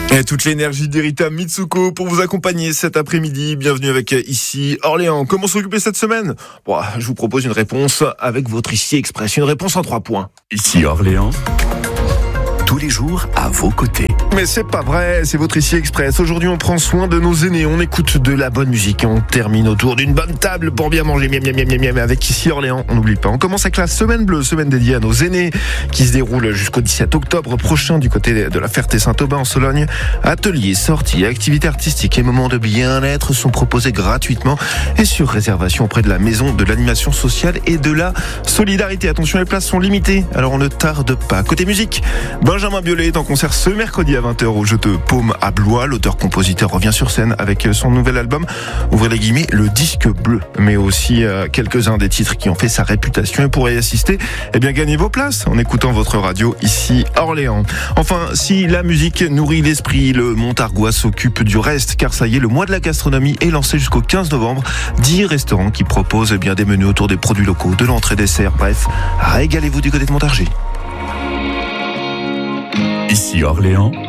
Et toute l'énergie d'Erita Mitsuko pour vous accompagner cet après-midi. Bienvenue avec ici Orléans. Comment s'occuper cette semaine ? Je vous propose une réponse avec votre Ici Express. Une réponse en 3 points. Ici Orléans, tous les jours à vos côtés. Mais c'est pas vrai, c'est votre Ici Express. Aujourd'hui, on prend soin de nos aînés, on écoute de la bonne musique et on termine autour d'une bonne table pour bien manger. Miam, miam, miam, miam, miam, avec Ici Orléans, on n'oublie pas. On commence avec la semaine bleue, semaine dédiée à nos aînés, qui se déroule jusqu'au 17 octobre prochain du côté de la Ferté-Saint-Aubin en Sologne. Ateliers, sorties, activités artistiques et moments de bien-être sont proposés gratuitement et sur réservation auprès de la Maison de l'Animation Sociale et de la Solidarité. Attention, les places sont limitées, alors on ne tarde pas. Côté musique, Benjamin Biolay est en concert ce mercredi à 20h au Jeu de Paume à Blois. L'auteur-compositeur revient sur scène avec son nouvel album, ouvrez les guillemets, le disque bleu, mais aussi quelques-uns des titres qui ont fait sa réputation. Et pour y assister, gagnez vos places en écoutant votre radio ici Orléans. Enfin, si la musique nourrit l'esprit, le Montargois s'occupe du reste, car ça y est, le mois de la gastronomie est lancé jusqu'au 15 novembre. 10 restaurants qui proposent des menus autour des produits locaux, de l'entrée dessert, bref, régalez-vous du côté de Montargis. Ici Orléans,